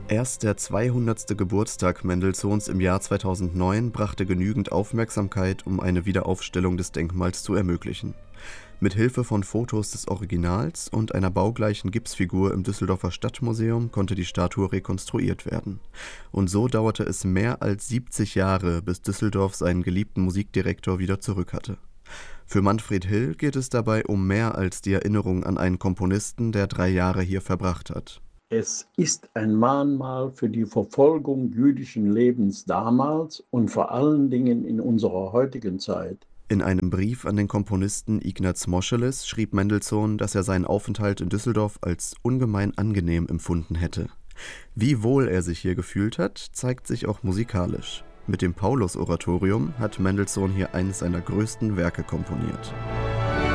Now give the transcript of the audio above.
Erst der 200. Geburtstag Mendelssohns im Jahr 2009 brachte genügend Aufmerksamkeit, um eine Wiederaufstellung des Denkmals zu ermöglichen. Mit Hilfe von Fotos des Originals und einer baugleichen Gipsfigur im Düsseldorfer Stadtmuseum konnte die Statue rekonstruiert werden. Und so dauerte es mehr als 70 Jahre, bis Düsseldorf seinen geliebten Musikdirektor wieder zurück hatte. Für Manfred Hill geht es dabei um mehr als die Erinnerung an einen Komponisten, der 3 Jahre hier verbracht hat. Es ist ein Mahnmal für die Verfolgung jüdischen Lebens damals und vor allen Dingen in unserer heutigen Zeit. In einem Brief an den Komponisten Ignaz Moscheles schrieb Mendelssohn, dass er seinen Aufenthalt in Düsseldorf als ungemein angenehm empfunden hätte. Wie wohl er sich hier gefühlt hat, zeigt sich auch musikalisch. Mit dem Paulus-Oratorium hat Mendelssohn hier eines seiner größten Werke komponiert.